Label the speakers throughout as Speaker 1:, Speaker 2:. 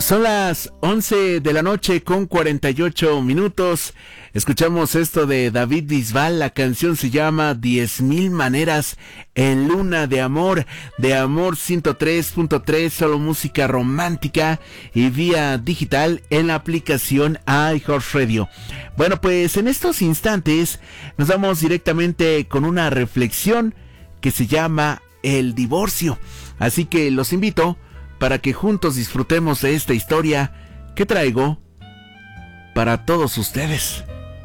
Speaker 1: Son las 11 de la noche con 48 minutos. Escuchamos esto de David Bisbal. La canción se llama 10,000 maneras en Luna de Amor 103.3, solo música romántica y vía digital en la aplicación iHeartRadio. Bueno, pues en estos instantes nos vamos directamente con una reflexión que se llama el divorcio. Así que los invito para que juntos disfrutemos de esta historia que traigo para todos ustedes.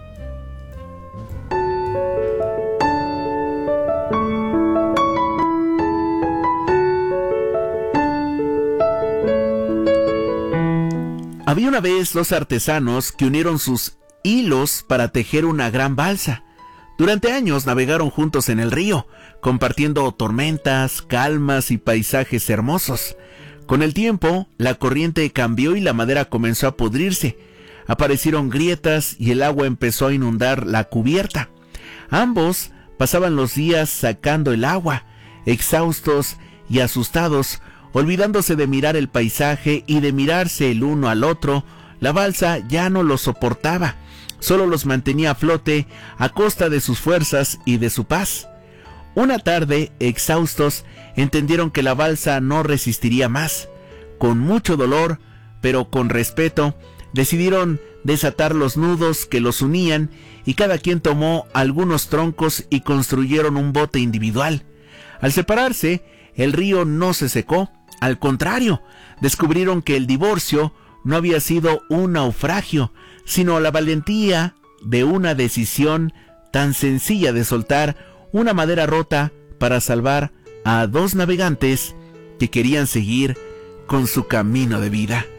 Speaker 1: Había una vez dos artesanos que unieron sus hilos para tejer una gran balsa. Durante años navegaron juntos en el río, compartiendo tormentas, calmas y paisajes hermosos. Con el tiempo, la corriente cambió y la madera comenzó a pudrirse. Aparecieron grietas y el agua empezó a inundar la cubierta. Ambos pasaban los días sacando el agua, exhaustos y asustados, olvidándose de mirar el paisaje y de mirarse el uno al otro. La balsa ya no los soportaba, solo los mantenía a flote a costa de sus fuerzas y de su paz. Una tarde, exhaustos, entendieron que la balsa no resistiría más. Con mucho dolor, pero con respeto, decidieron desatar los nudos que los unían y cada quien tomó algunos troncos y construyeron un bote individual. Al separarse, el río no se secó, al contrario, descubrieron que el divorcio no había sido un naufragio, sino la valentía de una decisión tan sencilla de soltar una madera rota para salvar a dos navegantes que querían seguir con su camino de vida.